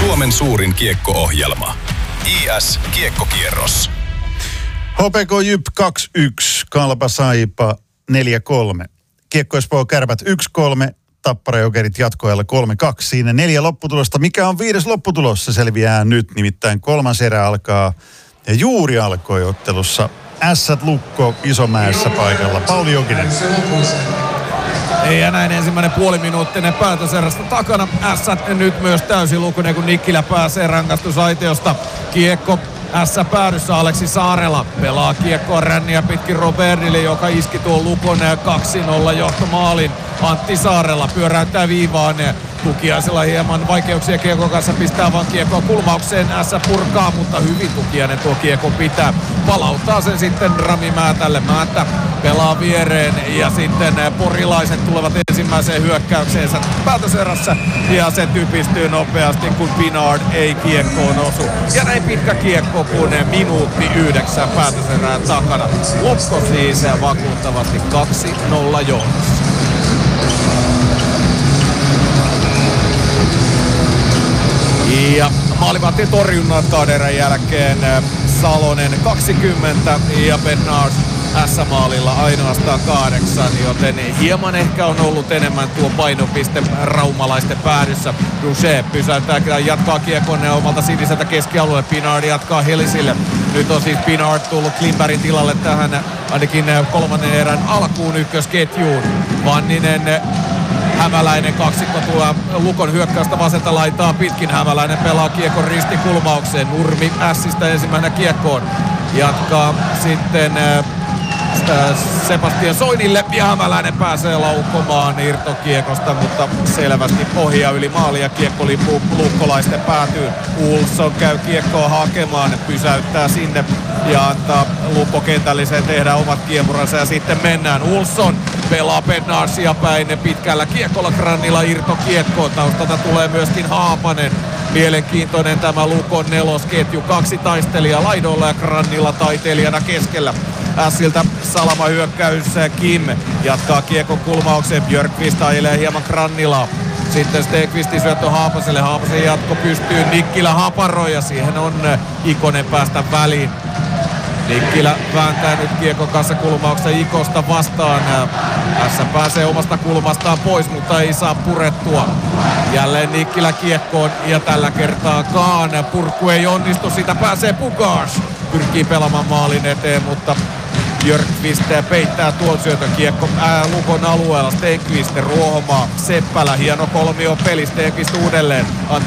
Suomen suurin kiekko-ohjelma. IS Kiekkokierros. HPK Jyp 2-1, Kalpa Saipa 4-3. Kiekko Espoo Kärpät 1-3, Tappara Jokerit jatkoajalla 3-2. Siinä 4 lopputulosta. Mikä on 5. lopputulos? Se selviää nyt. Nimittäin 3. erä alkaa ja juuri alkoi ottelussa. Ässät Lukko Isomäessä paikalla. Pauli Jokinen. Ja näin ensimmäinen puoliminuuttinen päätöserästä takana. Ässät nyt myös täysin lukuinen, kun Nikkilä pääsee rangaistusaitiosta. Kiekko Ässä päädyssä Aleksi Saarela pelaa kiekkoa ränniä pitkin Robertille, joka iski tuon Lukon 2-0 johtomaalin. Antti Saarela pyöräyttää viivaan. Tukiaisella hieman vaikeuksia kiekon kanssa, pistää vaan kiekkoa kulmaukseen. Ässä purkaa, mutta hyvin Tukiainen tuo kiekon pitää. Palauttaa sen sitten Rami Määtälle. Määttä pelaa viereen ja sitten porilaiset tulevat ensimmäiseen hyökkäykseensä päätöserässä. Ja se typistyy nopeasti, kun Pinard ei kiekkoon osu. Ja näin pitkä kiekko kuin minuutti 9 päätöserää takana. Lukko siis vakuuttavasti 2-0 johdossa. Ja maalivahti torjunnat kauden jälkeen Salonen 20 ja Bednarz S-maalilla ainoastaan 8, joten hieman ehkä on ollut enemmän tuo painopiste raumalaisten päädyssä. Duche pysäyttää, jatkaa kiekon omalta siniseltä keskialueelle. Pinard jatkaa Helisille. Nyt on siis Pinard tullut Klimbergin tilalle tähän ainakin 3. erän alkuun ykkösketjuun. Vanninen Hämäläinen kaksikko tulee Lukon hyökkäystä vasenta laitaa pitkin. Hämäläinen pelaa kiekon ristikulmaukseen. Nurmi Ässistä ensimmäisenä kiekkoon. Jatkaa sitten Sebastian Soinille ja Hämäläinen pääsee laukomaan irtokiekosta, mutta selvästi pohja yli maali ja kiekko lippuu lukkolaisten päätyyn. Ulsson käy kiekkoa hakemaan, pysäyttää sinne ja antaa lukkokentällisen tehdä omat kiemuransa ja sitten mennään. Ulsson pelaa Bednarzia päin pitkällä kiekolla Grannilla irtokiekkoon. Taustalta tulee myöskin Haapanen. Mielenkiintoinen tämä Lukon nelosketju. 2 taistelijaa laidoilla ja Grannilla taiteilijana keskellä. Ässiltä salama hyökkäys. Kim jatkaa kiekon kulmaukseen. Björkqvist ajelee hieman Grannilaa. Sitten Stegqvistin syöttö Haapaselle. Haapasen jatko pystyy. Nikkilä haparoi ja siihen on Ikonen päästä väliin. Nikkilä vääntää nyt kiekon kanssa kulmauksessa Ikosta vastaan. Tässä pääsee omasta kulmastaan pois, mutta ei saa purettua. Jälleen Nikkilä kiekkoon ja tällä kertaa Kaan. Purku ei onnistu, siitä pääsee Pukas. Pyrkii pelaamaan maalin eteen, mutta Björkqvist peittää tuon syötön kiekko Lukon alueella. Stenqvist, Ruohomaa, Seppälä, hieno kolmio peli. Stenqvist uudelleen.